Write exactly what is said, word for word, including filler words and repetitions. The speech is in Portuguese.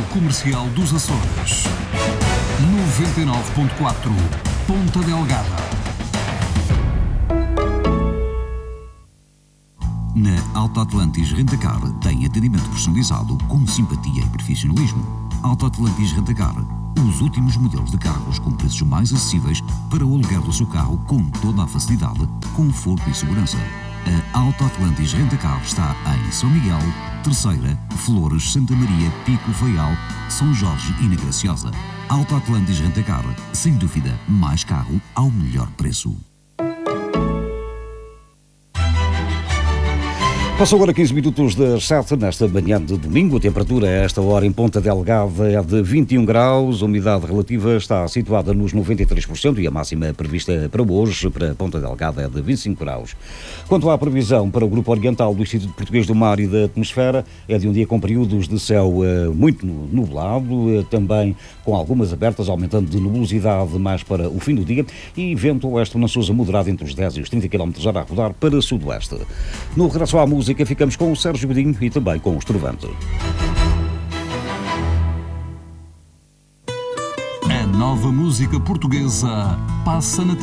Comercial dos Açores. noventa e nove ponto quatro Ponta Delgada. Na Alta Atlantis Rentacar tem atendimento personalizado com simpatia e profissionalismo. Alta Atlantis Rentacar, os últimos modelos de carros com preços mais acessíveis para o aluguer do seu carro com toda a facilidade, conforto e segurança. A Alta Atlantis Rentacar está em São Miguel, Terceira, Flores, Santa Maria, Pico, Faial, São Jorge e na Graciosa. Alta Atlantis Rentacar, sem dúvida, mais carro ao melhor preço. Passam agora quinze minutos das sete, nesta manhã de domingo. A temperatura a esta hora em Ponta Delgada é de vinte e um graus, a umidade relativa está situada nos noventa e três por cento e a máxima prevista para hoje, para Ponta Delgada, é de vinte e cinco graus. Quanto à previsão para o Grupo Oriental do Instituto Português do Mar e da Atmosfera, é de um dia com períodos de céu uh, muito nublado, uh, também com algumas abertas, aumentando de nebulosidade mais para o fim do dia, e vento oeste na Sousa moderado entre os dez e os trinta quilómetros hora a rodar para sudoeste. No regresso à música, ficamos com o Sérgio Godinho e também com o Estrovante. A nova música portuguesa passa na